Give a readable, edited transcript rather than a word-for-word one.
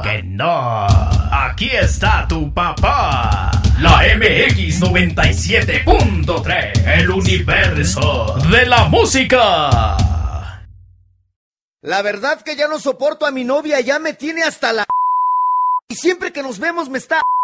que no. Aquí está tu papá. La MX 97.3, el universo de la música. La verdad que ya no soporto a mi novia, ya me tiene hasta la... Y siempre que nos vemos me está